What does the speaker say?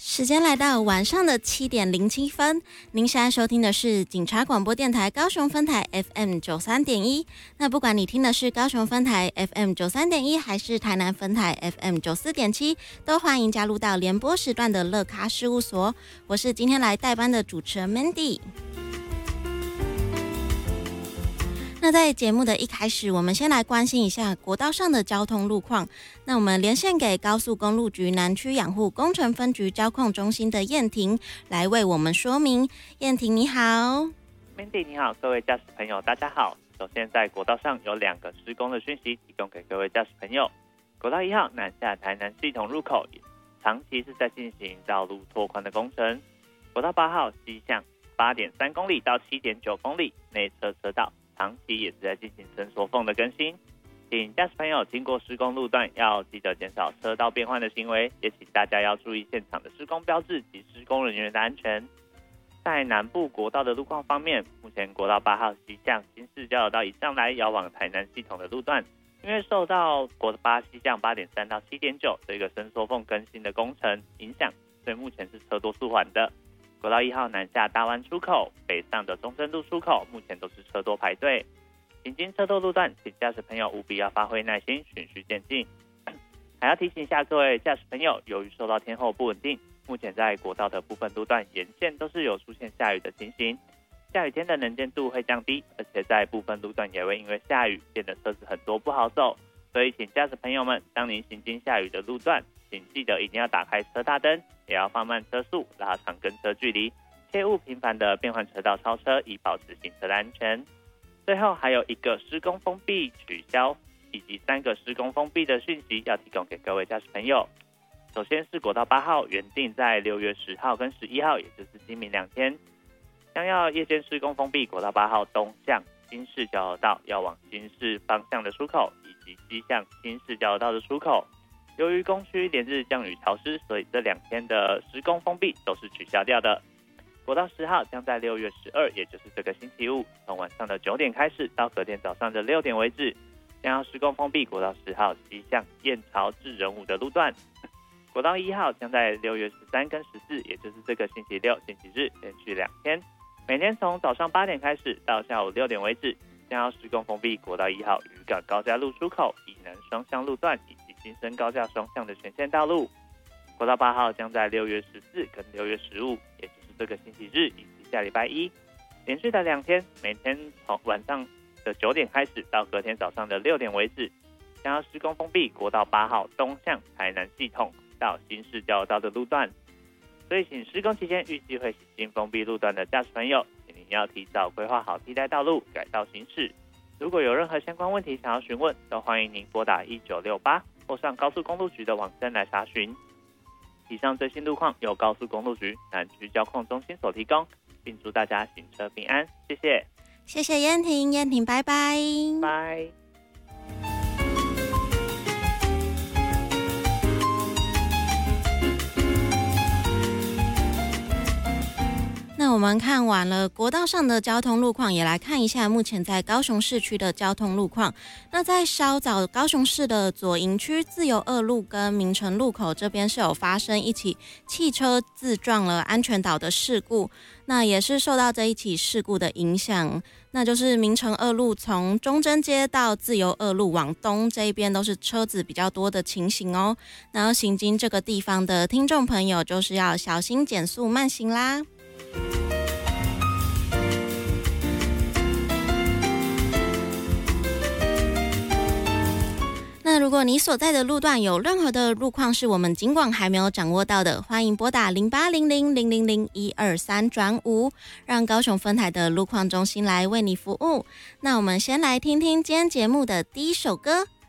时间来到晚上的7:07，您现在收听的是警察广播电台高雄分台 FM 93.1。那不管你听的是高雄分台 FM 93.1，还是台南分台 FM 94.7，都欢迎加入到联播时段的乐咖事务所。我是今天来代班的主持人 Mandy。那在节目的一开始，我们先来关心一下国道上的交通路况。那我们连线给高速公路局南区养护工程分局交控中心的燕婷来为我们说明。燕婷你好。 Mandy 你好，各位驾驶朋友大家好。首先在国道上有2个施工的讯息提供给各位驾驶朋友。国道1号南下台南系统入口长期是在进行道路拓宽的工程。国道8号西向 8.3 公里到 7.9 公里内侧车道长期也是在进行伸缩缝的更新，请驾驶朋友经过施工路段要记得减少车道变换的行为，也请大家要注意现场的施工标志及施工人员的安全。在南部国道的路况方面，目前国道8号西向新市交流道以上来遥往台南系统的路段，因为受到国道8西向 8.3 到 7.9 这个伸缩缝更新的工程影响，所以目前是车多速缓的。国道1号南下大湾出口北上的中正路出口目前都是车多排队，行经车多路段请驾驶朋友务必要发挥耐心循序渐进。还要提醒一下各位驾驶朋友，由于受到天候不稳定，目前在国道的部分路段沿线都是有出现下雨的情形，下雨天的能见度会降低，而且在部分路段也会因为下雨变得车子很多不好走，所以请驾驶朋友们，当您行经下雨的路段，请记得一定要打开车大灯，也要放慢车速，拉长跟车距离，切勿频繁的变换车道超车，以保持行车的安全。最后还有1个施工封闭取消以及3个施工封闭的讯息要提供给各位驾驶朋友。首先是国道8号原定在6月10号跟11号，也就是今明2天，将要夜间施工封闭国道8号东向新市交流道要往新市方向的出口，以及西向新市交流道的出口。由于工区连日降雨潮湿，所以这2天的施工封闭都是取消掉的。国道10号将在6月12，也就是这个星期五，从晚上的9点开始到隔天早上的6点为止，将要施工封闭国道10号西向燕巢至仁武的路段。国道1号将在6月13跟14，也就是这个星期六、星期日连续2天，每天从早上8点开始到下午6点为止，将要施工封闭国道1号渔港高架路出口以南双向路段以及新生高架双向的全线道路。国道8号将在6月14跟6月15，也就是这个星期日以及下礼拜一，连续的2天，每天从晚上的9点开始到隔天早上的6点为止，将要施工封闭国道8号东向台南系统到新市交流道的路段。所以请施工期间预计会行经封闭路段的驾驶朋友，请您要提早规划好替代道路，改道行驶。如果有任何相关问题想要询问，都欢迎您拨打1968或上高速公路局的网站来查询。以上最新路况由高速公路局南区交控中心所提供，并祝大家行车平安，谢谢。 谢谢燕婷，燕婷拜拜。 拜。 那我们看完了国道上的交通路况，也来看一下目前在高雄市区的交通路况。那在稍早高雄市的左营区自由2路跟民城路口这边是有发生一起汽车自撞了安全岛的事故，那也是受到这一起事故的影响，那就是民城2路从中正街到自由2路往东这一边都是车子比较多的情形哦。然后行经这个地方的听众朋友就是要小心减速慢行啦。那如果你所在的路段有任何的路况是我们警广还没有掌握到的，欢迎拨打0800000123转5，让高雄分台的路况中心来为你服务。那我们先来听听今天节目的第一首歌，